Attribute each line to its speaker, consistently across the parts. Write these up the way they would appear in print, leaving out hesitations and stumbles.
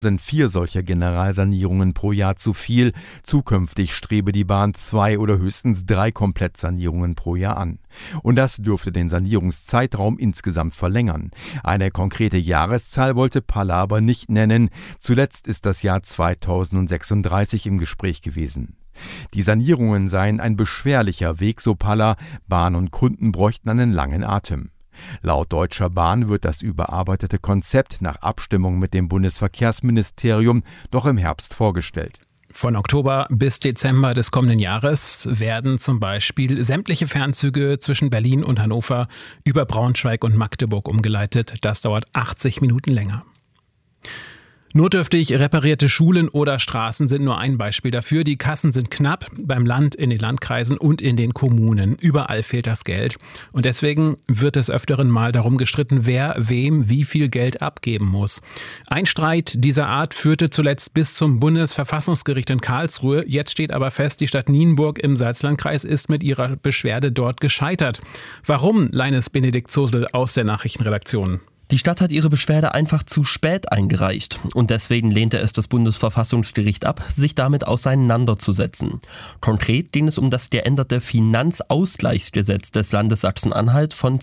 Speaker 1: sind 4 solcher Generalsanierungen pro Jahr zu viel. Zukünftig strebe die Bahn 2 oder höchstens 3 Komplettsanierungen pro Jahr an. Und das dürfte den Sanierungszeitraum insgesamt verlängern. Eine konkrete Jahreszahl wollte Palla aber nicht nennen. Zuletzt ist das Jahr 2036 im Gespräch gewesen. Die Sanierungen seien ein beschwerlicher Weg, so Palla. Bahn und Kunden bräuchten einen langen Atem. Laut Deutscher Bahn wird das überarbeitete Konzept nach Abstimmung mit dem Bundesverkehrsministerium noch im Herbst vorgestellt.
Speaker 2: Von Oktober bis Dezember des kommenden Jahres werden zum Beispiel sämtliche Fernzüge zwischen Berlin und Hannover über Braunschweig und Magdeburg umgeleitet. Das dauert 80 Minuten länger. Notdürftig reparierte Schulen oder Straßen sind nur ein Beispiel dafür. Die Kassen sind knapp beim Land, in den Landkreisen und in den Kommunen. Überall fehlt das Geld. Und deswegen wird es öfteren mal darum gestritten, wer wem wie viel Geld abgeben muss. Ein Streit dieser Art führte zuletzt bis zum Bundesverfassungsgericht in Karlsruhe. Jetzt steht aber fest, die Stadt Nienburg im Salzlandkreis ist mit ihrer Beschwerde dort gescheitert. Warum, Leines Benedikt Zosel aus der Nachrichtenredaktion?
Speaker 3: Die Stadt hat ihre Beschwerde einfach zu spät eingereicht und deswegen lehnte es das Bundesverfassungsgericht ab, sich damit auseinanderzusetzen. Konkret ging es um das geänderte Finanzausgleichsgesetz des Landes Sachsen-Anhalt von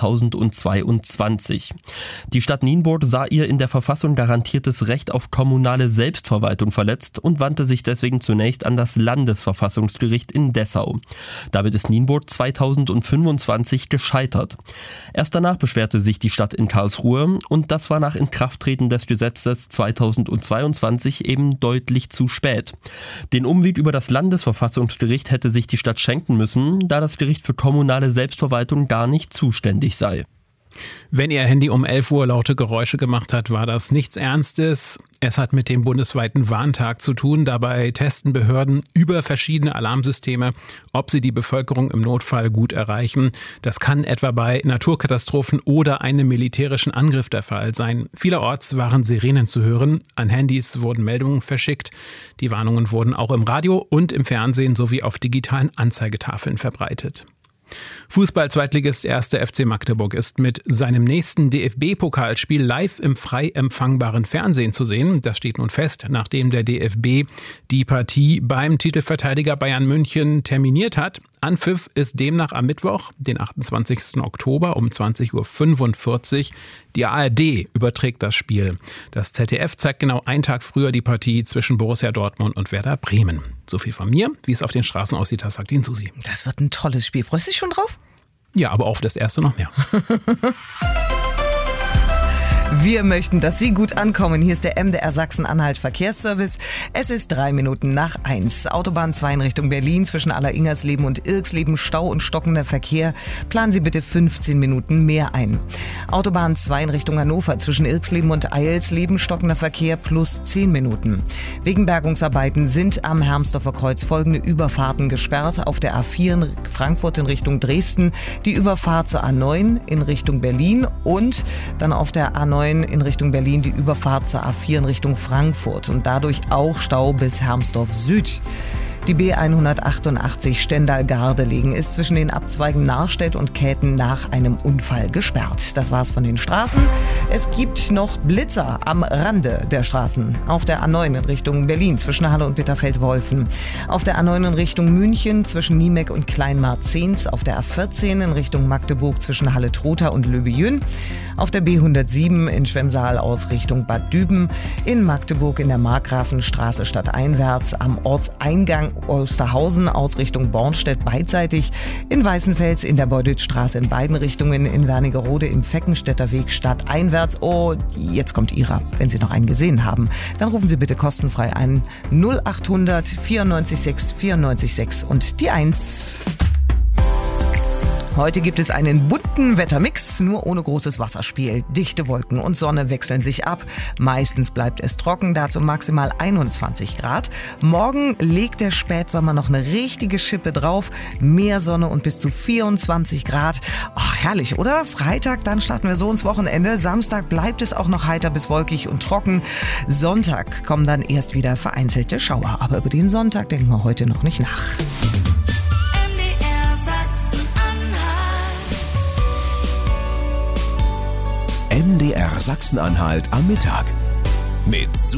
Speaker 3: 2022. Die Stadt Nienburg sah ihr in der Verfassung garantiertes Recht auf kommunale Selbstverwaltung verletzt und wandte sich deswegen zunächst an das Landesverfassungsgericht in Dessau. Damit ist Nienburg 2025 gescheitert. Erst danach beschwerte sich die Stadt in Karlsruhe und das war nach Inkrafttreten des Gesetzes 2022 eben deutlich zu spät. Den Umweg über das Landesverfassungsgericht hätte sich die Stadt schenken müssen, da das Gericht für kommunale Selbstverwaltung gar nicht zuständig sei.
Speaker 2: Wenn Ihr Handy um 11 Uhr laute Geräusche gemacht hat, war das nichts Ernstes. Es hat mit dem bundesweiten Warntag zu tun. Dabei testen Behörden über verschiedene Alarmsysteme, ob sie die Bevölkerung im Notfall gut erreichen. Das kann etwa bei Naturkatastrophen oder einem militärischen Angriff der Fall sein. Vielerorts waren Sirenen zu hören. An Handys wurden Meldungen verschickt. Die Warnungen wurden auch im Radio und im Fernsehen sowie auf digitalen Anzeigetafeln verbreitet. Fußball-Zweitligist 1. FC Magdeburg ist mit seinem nächsten DFB-Pokalspiel live im frei empfangbaren Fernsehen zu sehen. Das steht nun fest, nachdem der DFB die Partie beim Titelverteidiger Bayern München terminiert hat. Anpfiff ist demnach am Mittwoch, den 28. Oktober um 20.45 Uhr. Die ARD überträgt das Spiel. Das ZDF zeigt genau einen Tag früher die Partie zwischen Borussia Dortmund und Werder Bremen. So viel von mir. Wie es auf den Straßen aussieht, das sagt Ihnen Susi.
Speaker 4: Das wird ein tolles Spiel. Freust du dich schon drauf?
Speaker 2: Ja, aber auf das erste noch mehr.
Speaker 4: Wir möchten, dass Sie gut ankommen. Hier ist der MDR Sachsen-Anhalt Verkehrsservice. Es ist 3 Minuten nach 1. Autobahn 2 in Richtung Berlin zwischen Aller-Ingersleben und Irksleben. Stau und stockender Verkehr. Planen Sie bitte 15 Minuten mehr ein. Autobahn 2 in Richtung Hannover zwischen Irksleben und Eilsleben. Stockender Verkehr plus 10 Minuten. Wegen Bergungsarbeiten sind am Hermsdorfer Kreuz folgende Überfahrten gesperrt. Auf der A4 in Frankfurt in Richtung Dresden. Die Überfahrt zur A9 in Richtung Berlin und dann auf der A9 in Richtung Berlin die Überfahrt zur A4 in Richtung Frankfurt und dadurch auch Stau bis Hermsdorf Süd. Die B188 Stendal-Gardelegen ist zwischen den Abzweigen Narstedt und Käthen nach einem Unfall gesperrt. Das war's von den Straßen. Es gibt noch Blitzer am Rande der Straßen. Auf der A9 in Richtung Berlin zwischen Halle und Bitterfeld-Wolfen. Auf der A9 in Richtung München zwischen Niemek und Kleinmarzens. Auf der A14 in Richtung Magdeburg zwischen Halle-Trotha und Löbejün. Auf der B107 in Schwemsaal aus Richtung Bad Düben. In Magdeburg in der Markgrafenstraße stadteinwärts. Am Ortseingang Osterhausen aus Richtung Bornstedt beidseitig, in Weißenfels in der Beuditzstraße in beiden Richtungen, in Wernigerode im Feckenstädter Weg stadteinwärts. Oh, jetzt kommt Ihrer. Wenn Sie noch einen gesehen haben, dann rufen Sie bitte kostenfrei an 0800 94 6 94 6 und die 1. Heute gibt es einen bunten Wettermix, nur ohne großes Wasserspiel. Dichte Wolken und Sonne wechseln sich ab. Meistens bleibt es trocken, dazu maximal 21 Grad. Morgen legt der Spätsommer noch eine richtige Schippe drauf. Mehr Sonne und bis zu 24 Grad. Oh, herrlich, oder? Freitag, dann starten wir so ins Wochenende. Samstag bleibt es auch noch heiter bis wolkig und trocken. Sonntag kommen dann erst wieder vereinzelte Schauer. Aber über den Sonntag denken wir heute noch nicht nach.
Speaker 5: MDR Sachsen-Anhalt am Mittag mit